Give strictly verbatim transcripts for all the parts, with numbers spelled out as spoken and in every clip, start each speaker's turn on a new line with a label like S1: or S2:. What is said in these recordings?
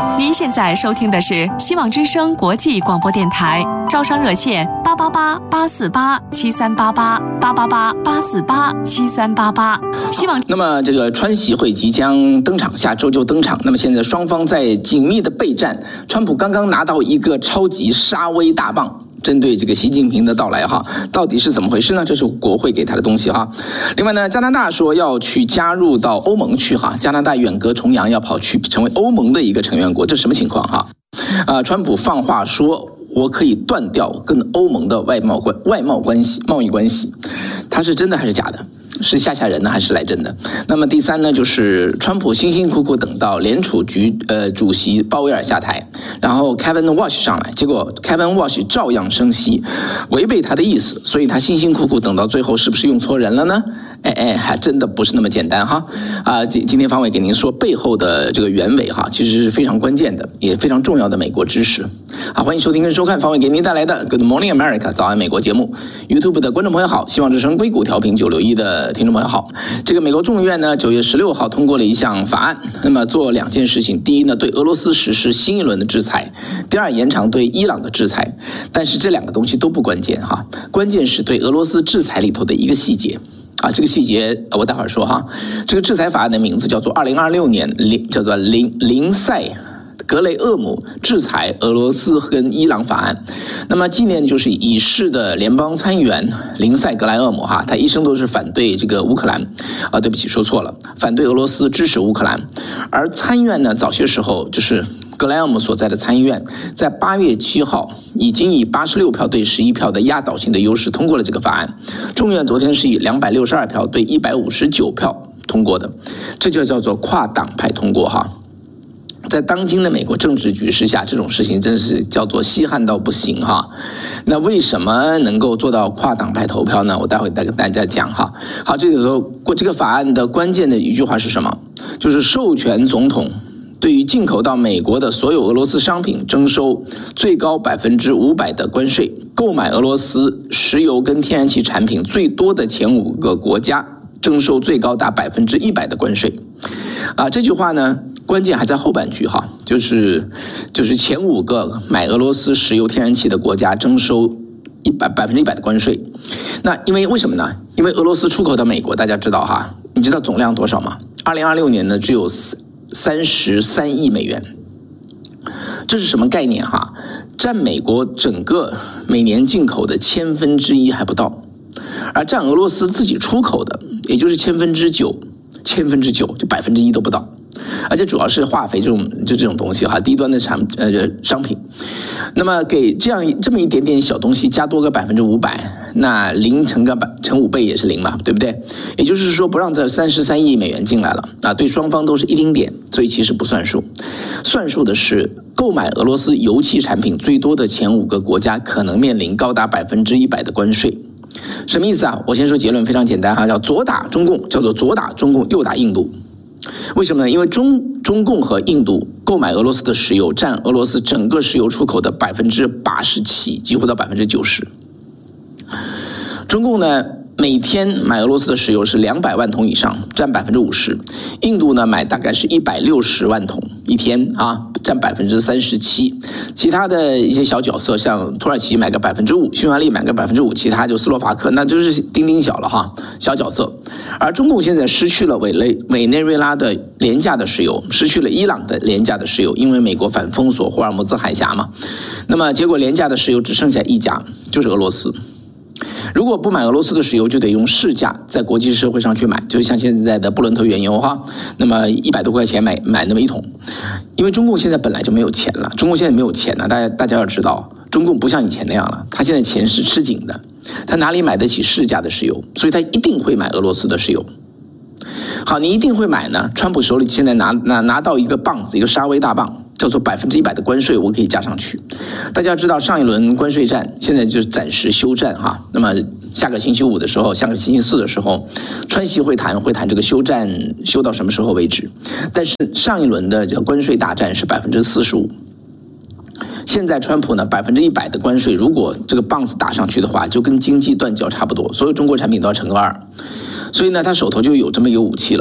S1: 您现在收听的是希望之声国际广播电台，招商热线八八八八四八七三八八八八八八四八七三八八。希望
S2: 那么这个川习会即将登场，下周就登场。那么现在双方在紧密的备战，川普刚刚拿到一个超级杀威大棒。针对这个习近平的到来哈，到底是怎么回事呢？这是国会给他的东西哈。另外呢，加拿大说要去加入到欧盟去哈，加拿大远隔重洋要跑去成为欧盟的一个成员国，这是什么情况哈？啊，川普放话说，我可以断掉跟欧盟的外贸关外贸关系、贸易关系，他是真的还是假的？是吓吓人呢，还是来真的？那么第三呢，就是川普辛辛苦苦等到联储局呃主席鲍威尔下台，然后 Kevin Walsh 上来，结果 Kevin Walsh 照样升息，违背他的意思，所以他辛辛苦苦等到最后，是不是用错人了呢？哎哎，还真的不是那么简单哈！啊，今今天方伟给您说背后的这个原委哈，其实是非常关键的，也非常重要的美国知识。好，欢迎收听跟收看方伟给您带来的 Good Morning America 早安美国节目。YouTube 的观众朋友好，希望之声硅谷调频九六一的听众朋友好。这个美国众议院呢，九月十六号通过了一项法案，那么做两件事情：第一呢，对俄罗斯实施新一轮的制裁；第二，延长对伊朗的制裁。但是这两个东西都不关键哈，关键是对俄罗斯制裁里头的一个细节。啊，这个细节我待会儿说哈。这个制裁法案的名字叫做二零二六年林叫做林林塞格雷厄姆制裁俄罗斯跟伊朗法案。那么纪念就是已逝的联邦参议员林塞格莱厄姆哈，他一生都是反对这个乌克兰啊，对不起说错了，反对俄罗斯，支持乌克兰。而参议院呢，早些时候就是格莱厄姆所在的参议院，在八月七号已经以八十六票对十一票的压倒性的优势通过了这个法案。众院昨天是以两百六十二票对一百五十九票通过的，这就叫做跨党派通过哈。在当今的美国政治局势下，这种事情真是叫做稀罕到不行哈。那为什么能够做到跨党派投票呢？我待会再跟大家讲哈。好，这个时候这个法案的关键的一句话是什么？就是授权总统对于进口到美国的所有俄罗斯商品征收最高百分之五百的关税，购买俄罗斯石油跟天然气产品最多的前五个国家征收最高达百分之一百的关税。啊，这句话呢，关键还在后半句哈，就是就是前五个买俄罗斯石油天然气的国家征收一百百分之一百的关税。那因为为什么呢？因为俄罗斯出口到美国，大家知道哈，你知道总量多少吗？二零二六年呢，只有三十三亿美元。这是什么概念哈？占美国整个每年进口的千分之一还不到，而占俄罗斯自己出口的，也就是千分之九，千分之九就百分之一都不到。而且主要是化肥这种就这种东西哈，低端的产呃商品。那么给这样这么一点点小东西加多个百分之五百，那零乘个百乘五倍也是零嘛，对不对？也就是说不让这三十三亿美元进来了啊，对双方都是一丁点，所以其实不算数。算数的是购买俄罗斯油气产品最多的前五个国家可能面临高达百分之一百的关税。什么意思啊？我先说结论非常简单哈，叫左打中共，叫做左打中共，右打印度。为什么呢？因为中中共和印度购买俄罗斯的石油占俄罗斯整个石油出口的百分之八十七，几乎到百分之九十。中共呢，每天买俄罗斯的石油是两百万桶以上，占百分之五十。印度呢，买大概是一百六十万桶一天啊，占百分之三十七。其他的一些小角色，像土耳其买个百分之五，匈牙利买个百分之五，其他就斯洛伐克，那就是丁丁小了哈，小角色。而中共现在失去了委内委内瑞拉的廉价的石油，失去了伊朗的廉价的石油，因为美国反封锁霍尔木兹海峡嘛。那么结果廉价的石油只剩下一家，就是俄罗斯。如果不买俄罗斯的石油，就得用市价在国际社会上去买，就像现在的布伦特原油哈，那么一百多块钱买买那么一桶。因为中共现在本来就没有钱了，中共现在没有钱了，大家大家要知道，中共不像以前那样了，他现在钱是吃紧的，他哪里买得起市价的石油，所以他一定会买俄罗斯的石油。好，你一定会买呢，川普手里现在拿拿拿到一个棒子，一个杀威大棒，叫做百分之一百的关税，我可以加上去。大家知道上一轮关税战现在就暂时休战哈，那么下个星期五的时候，下个星期四的时候，川习会谈会谈这个休战休到什么时候为止。但是上一轮的这个关税大战是百分之四十五。现在川普呢，百分之一百的关税，如果这个棒子打上去的话，就跟经济断交差不多，所有中国产品都要乘个二。所以呢，他手头就有这么一个武器了。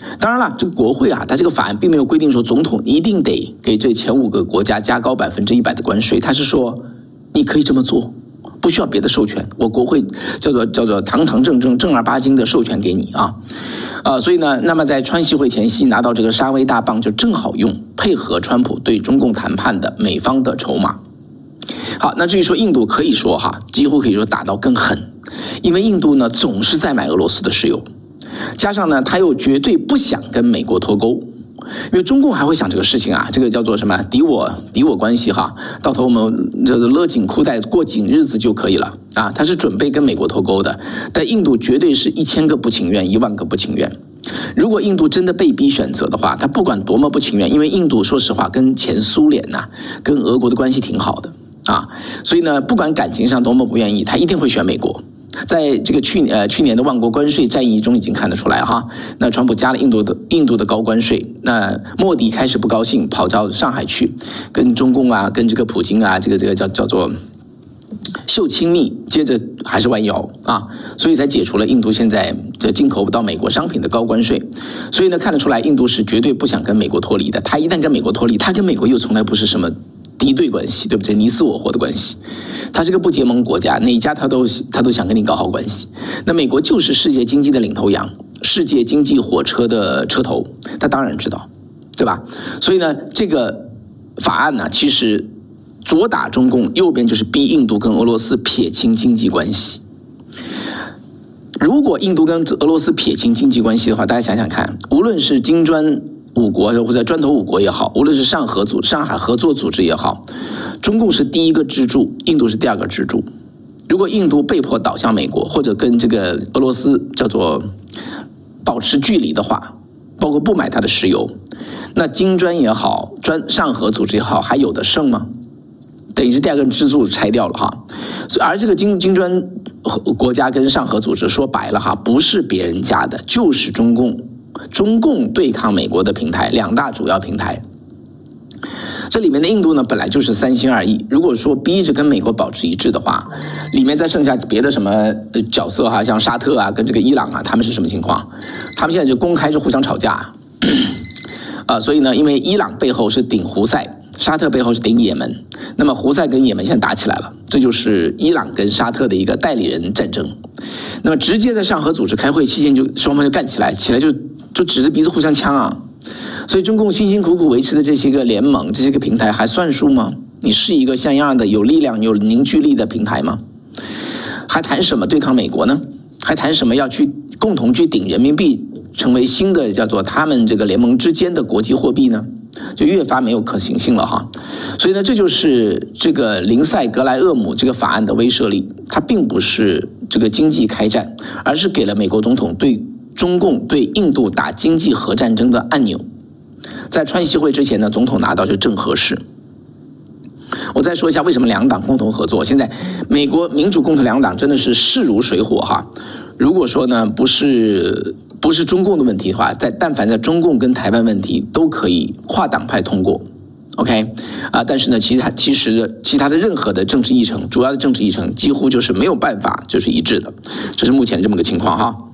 S2: 当然了，这个国会啊，它这个法案并没有规定说总统一定得给这前五个国家加高百分之一百的关税，它是说你可以这么做，不需要别的授权，我国会叫做叫做堂堂正正正儿八经的授权给你啊，呃，所以呢，那么在川习会前夕拿到这个沙威大棒就正好用，配合川普对中共谈判的美方的筹码。好，那至于说印度，可以说哈，几乎可以说打到更狠，因为印度呢总是在买俄罗斯的石油，加上呢他又绝对不想跟美国脱钩。因为中共还会想这个事情啊，这个叫做什么敌我敌我关系哈，到头我们这个勒紧裤带过紧日子就可以了啊，他是准备跟美国脱钩的，但印度绝对是一千个不情愿，一万个不情愿。如果印度真的被逼选择的话，他不管多么不情愿，因为印度说实话跟前苏联呐、啊，跟俄国的关系挺好的啊，所以呢，不管感情上多么不愿意，他一定会选美国。在这个去呃去年的万国关税战役中已经看得出来哈，那川普加了印度的印度的高关税，那莫迪开始不高兴，跑到上海去跟中共啊，跟这个普京啊，这个这个叫叫做秀亲密，接着还是弯腰啊，所以才解除了印度现在这进口到美国商品的高关税。所以呢，看得出来印度是绝对不想跟美国脱离的。他一旦跟美国脱离，他跟美国又从来不是什么敌对关系，对不对？你死我活的关系，他是个不结盟国家，哪一家他都他都想跟你搞好关系。那美国就是世界经济的领头羊，世界经济火车的车头，他当然知道，对吧？所以呢，这个法案呢，其实左打中共，右边就是逼印度跟俄罗斯撇清经济关系。如果印度跟俄罗斯撇清经济关系的话，大家想想看，无论是金砖五国或者砖头五国也好，无论是上合组上海合作组织也好，中共是第一个支柱，印度是第二个支柱。如果印度被迫倒向美国，或者跟这个俄罗斯叫做保持距离的话，包括不买它的石油，那金砖也好，专上合组织也好，还有的剩吗？等于是第二根支柱拆掉了哈。而这个金金砖国家跟上合组织说白了哈，不是别人家的，就是中共。中共对抗美国的平台，两大主要平台。这里面的印度呢，本来就是三心二意。如果说逼着跟美国保持一致的话，里面再剩下别的什么角色哈，像沙特啊，跟这个伊朗啊，他们是什么情况？他们现在就公开是互相吵架啊、呃。所以呢，因为伊朗背后是顶胡塞，沙特背后是顶也门，那么胡塞跟也门现在打起来了，这就是伊朗跟沙特的一个代理人战争。那么直接在上合组织开会期间就双方就干起来，起来就就指着鼻子互相呛啊。所以中共辛辛苦苦维持的这些个联盟，这些个平台还算数吗？你是一个像样的有力量有凝聚力的平台吗？还谈什么对抗美国呢？还谈什么要去共同去顶人民币，成为新的叫做他们这个联盟之间的国际货币呢？就越发没有可行性了哈。所以呢，这就是这个林赛格莱厄姆这个法案的威慑力，它并不是这个经济开战，而是给了美国总统对中共对印度打经济核战争的按钮。在川习会之前呢，总统拿到就正合适。我再说一下为什么两党共同合作。现在美国民主共和两党真的是势如水火哈。如果说呢不是不是中共的问题的话，在但凡在中共跟台湾问题都可以跨党派通过 ，OK 啊，但是呢，其他其实其他的任何的政治议程，主要的政治议程几乎就是没有办法就是一致的，这是目前这么个情况哈。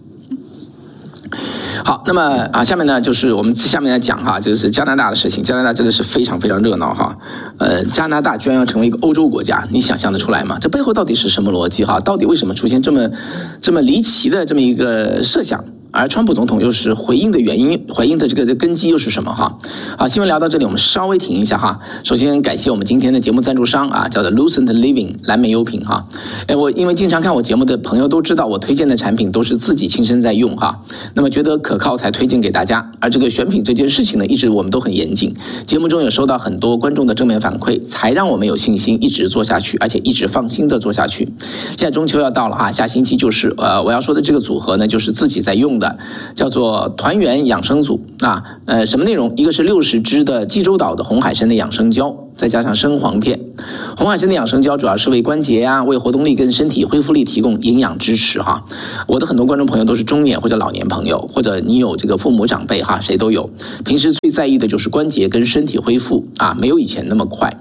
S2: 好，那么啊，下面呢就是我们下面来讲哈，就是加拿大的事情。加拿大真的是非常非常热闹哈，呃，加拿大居然要成为一个欧洲国家，你想象得出来吗？这背后到底是什么逻辑哈？到底为什么出现这么这么离奇的这么一个设想？而川普总统又是回应的原因，回应的这个根基又是什么哈？好，新闻聊到这里，我们稍微停一下哈。首先感谢我们今天的节目赞助商啊，叫做 Lucent Living 蓝莓优品哈。哎，我因为经常看我节目的朋友都知道，我推荐的产品都是自己亲身在用哈。那么觉得可靠才推荐给大家。而这个选品这件事情呢，一直我们都很严谨。节目中有收到很多观众的正面反馈，才让我们有信心一直做下去，而且一直放心的做下去。现在中秋要到了哈，下星期就是呃我要说的这个组合呢，就是自己在用的。叫做团圆养生组啊，呃，什么内容？一个是六十支的济州岛的红海参的养生胶，再加上生黄片。红海参的养生胶主要是为关节呀、啊、为活动力跟身体恢复力提供营养支持哈。我的很多观众朋友都是中年或者老年朋友，或者你有这个父母长辈哈，谁都有。平时最在意的就是关节跟身体恢复啊，没有以前那么快。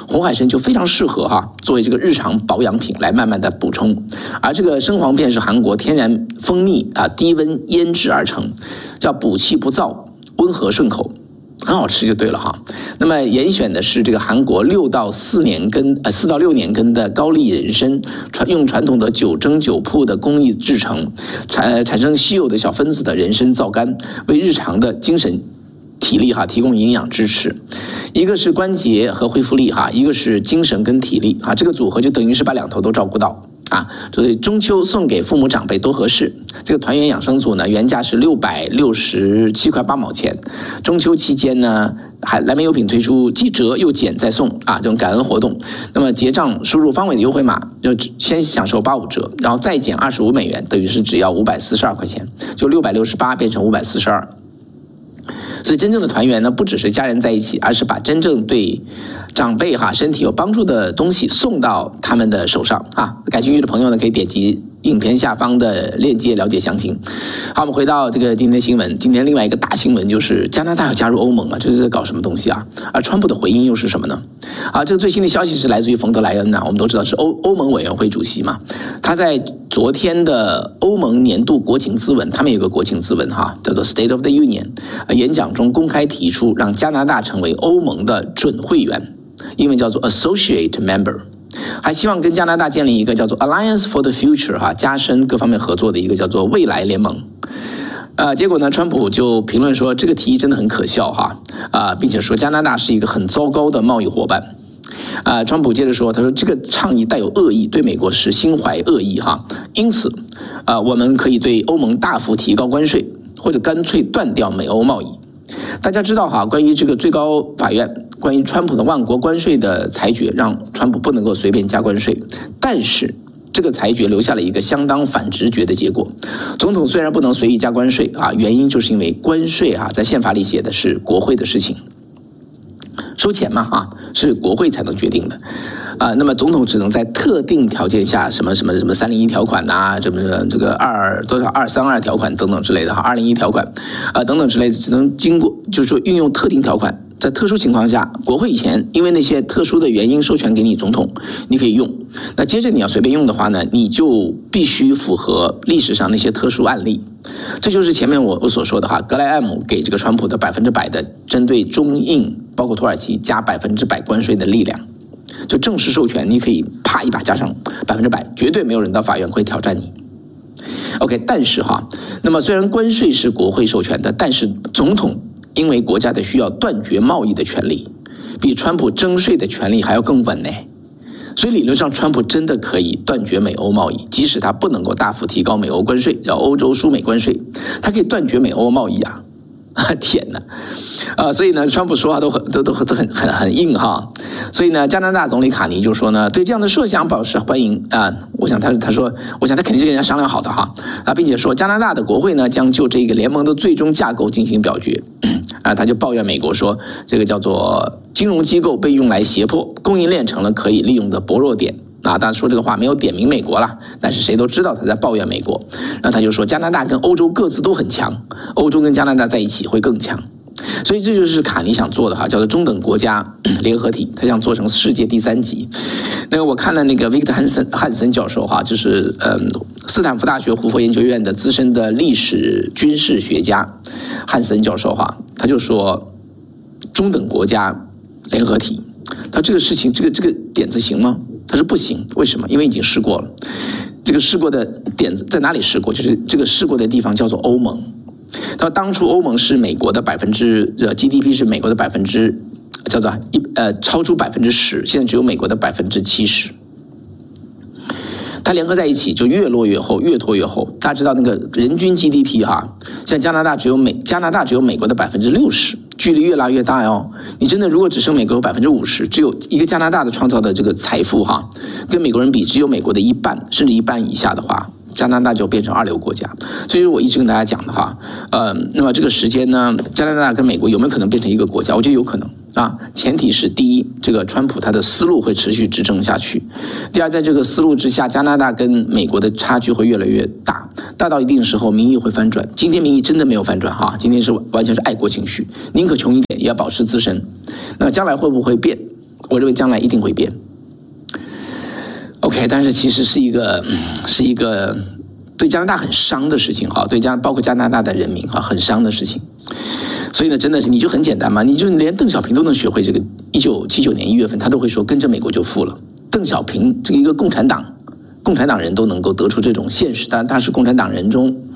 S2: 红海参就非常适合哈作为这个日常保养品来慢慢的补充。而这个生黄片是韩国天然蜂蜜啊低温腌制而成，叫补气不燥，温和顺口。很好吃就对了哈。那么严选的是这个韩国六到四年根呃四到六年根的高丽人参，传用传统的九蒸九铺的工艺制成，产产生稀有的小分子的人参皂苷，为日常的精神体力哈提供营养支持。一个是关节和恢复力哈，一个是精神跟体力哈，这个组合就等于是把两头都照顾到。啊，所以中秋送给父母长辈都合适。这个团圆养生组呢，原价是六百六十七块八毛钱。中秋期间呢，还蓝莓优品推出即折又减再送啊这种感恩活动。那么结账输入方伟的优惠码，就先享受八五折，然后再减二十五美元，等于是只要五百四十二块钱，就六百六十八变成五百四十二。所以真正的团圆呢，不只是家人在一起，而是把真正对长辈哈身体有帮助的东西送到他们的手上啊。感兴趣的朋友呢，可以点击影片下方的链接了解详情。好，我们回到这个今天的新闻。今天另外一个大新闻就是加拿大要加入欧盟啊，这是在搞什么东西啊？而川普的回应又是什么呢？啊，这个最新的消息是来自于冯德莱恩呐、啊，我们都知道是欧欧盟委员会主席嘛。他在昨天的欧盟年度国情咨文，他们有个国情咨文哈，叫做 State of the Union， 啊，演讲中公开提出让加拿大成为欧盟的准会员，英文叫做 Associate Member。还希望跟加拿大建立一个叫做 Alliance for the Future 哈，加深各方面合作的一个叫做未来联盟。呃，结果呢，川普就评论说这个提议真的很可笑哈，啊、呃，并且说加拿大是一个很糟糕的贸易伙伴。啊、呃，川普接着说，他说这个倡议带有恶意，对美国是心怀恶意哈，因此，啊、呃，我们可以对欧盟大幅提高关税，或者干脆断掉美欧贸易。大家知道哈，关于这个最高法院关于川普的万国关税的裁决，让川普不能够随便加关税，但是这个裁决留下了一个相当反直觉的结果。总统虽然不能随意加关税啊，原因就是因为关税啊，在宪法里写的是国会的事情，收钱嘛啊，是国会才能决定的。啊，那么总统只能在特定条件下，什么什么什么三零一条款呐、啊，什么这个二多少二三二条款等等之类的哈，二零一条款，啊等等之类的，只能经过就是说运用特定条款，在特殊情况下，国会以前因为那些特殊的原因授权给你总统，你可以用。那接着你要随便用的话呢，你就必须符合历史上那些特殊案例。这就是前面我我所说的哈，格莱厄姆给这个川普的百分之百的针对中印包括土耳其加百分之百关税的力量。就正式授权，你可以啪一把加上百分之百，绝对没有人到法院会挑战你。OK， 但是哈，那么虽然关税是国会授权的，但是总统因为国家的需要断绝贸易的权利，比川普征税的权利还要更稳呢。所以理论上，川普真的可以断绝美欧贸易，即使他不能够大幅提高美欧关税，叫欧洲输美关税，他可以断绝美欧贸易啊。天哪，啊，所以呢，川普说话都很都都都很很很硬哈。所以呢，加拿大总理卡尼就说呢，对这样的设想表示欢迎啊。我想他他说，我想他肯定是跟人家商量好的哈啊，并且说加拿大的国会呢将就这个联盟的最终架构进行表决啊。他就抱怨美国说，这个叫做金融机构被用来胁迫供应链成了可以利用的薄弱点。啊，当然说这个话没有点名美国了，但是谁都知道他在抱怨美国。然后他就说，加拿大跟欧洲各自都很强，欧洲跟加拿大在一起会更强。所以这就是卡尼想做的哈，叫做中等国家联合体，他想做成世界第三级。那个我看了那个 Victor 汉森汉森教授哈，就是嗯斯坦福大学胡佛研究院的资深的历史军事学家汉森教授哈，他就说中等国家联合体，他这个事情这个这个点子行吗？他说不行，为什么？因为已经试过了。这个试过的点子在哪里试过？就是这个试过的地方叫做欧盟。他说当初欧盟是美国的百分之呃 G D P 是美国的百分之叫做一呃超出百分之十，现在只有美国的百分之七十。它联合在一起就越落越厚，越拖越厚。大家知道那个人均 G D P 哈，像加拿大只有美加拿大只有美国的百分之六十，距离越拉越大哟。你真的如果只剩美国有百分之五十，只有一个加拿大的创造的这个财富哈，跟美国人比只有美国的一半，甚至一半以下的话，加拿大就变成二流国家。这就是我一直跟大家讲的哈。呃，那么这个时间呢，加拿大跟美国有没有可能变成一个国家？我觉得有可能。啊，前提是第一，这个川普他的思路会持续执政下去；第二，在这个思路之下，加拿大跟美国的差距会越来越大，大到一定时候，民意会翻转。今天民意真的没有翻转哈，今天是完全是爱国情绪，宁可穷一点也要保持自身。那将来会不会变？ 我认为将来一定会变。OK， 但是其实是一个是一个对加拿大很伤的事情哈，对加包括加拿大的人民哈很伤的事情。所以呢，真的是你就很简单嘛，你就连邓小平都能学会这个。一九七九年一月份，他都会说跟着美国就富了。邓小平这个一个共产党共产党人都能够得出这种现实，当然他是共产党人中